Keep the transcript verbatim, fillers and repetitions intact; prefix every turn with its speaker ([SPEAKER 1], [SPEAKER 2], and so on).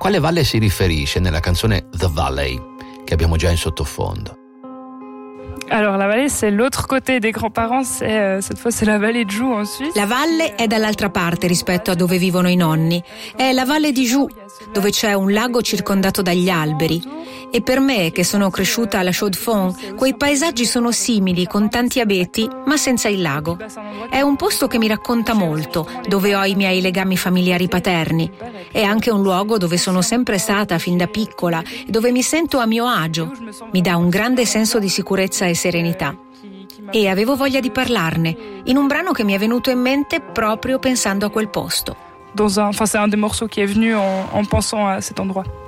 [SPEAKER 1] quale valle si riferisce nella canzone The Valley, che abbiamo già in sottofondo?
[SPEAKER 2] Alors la vallée c'est l'autre côté des grands-parents, c'est, euh, cette fois c'est la vallée de Joux en Suisse.
[SPEAKER 3] La valle è dall'altra parte rispetto a dove vivono i nonni. È la valle di Joux, dove c'è un lago circondato dagli alberi. E per me, che sono cresciuta alla Chaux-de-Fonds, quei paesaggi sono simili, con tanti abeti, ma senza il lago. È un posto che mi racconta molto, dove ho i miei legami familiari paterni. È anche un luogo dove sono sempre stata fin da piccola e dove mi sento a mio agio. Mi dà un grande senso di sicurezza e serenità. E avevo voglia di parlarne, in un brano che mi è venuto in mente proprio pensando a quel posto.
[SPEAKER 2] Dans un, enfin, c'est un des morceaux qui est venu en, en pensant à cet endroit.